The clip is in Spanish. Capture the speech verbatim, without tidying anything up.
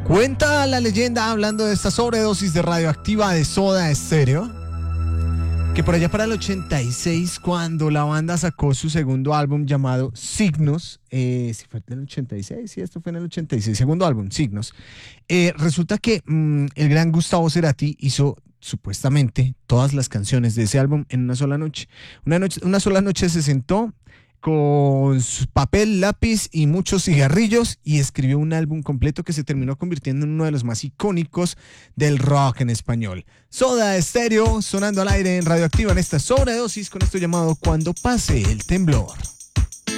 Cuenta la leyenda, hablando de esta sobredosis de radioactiva de Soda Stereo, que por allá para el ochenta y seis, cuando la banda sacó su segundo álbum llamado Signos, eh, si fue en el ochenta y seis, sí, esto fue en el ochenta y seis, segundo álbum, Signos, eh, resulta que mmm, el gran Gustavo Cerati hizo supuestamente todas las canciones de ese álbum en una sola noche. Una noche, una sola noche se sentó con su papel, lápiz y muchos cigarrillos y escribió un álbum completo que se terminó convirtiendo en uno de los más icónicos del rock en español. Soda Stereo sonando al aire en Radioactiva en esta sobredosis con esto llamado Cuando pase el temblor.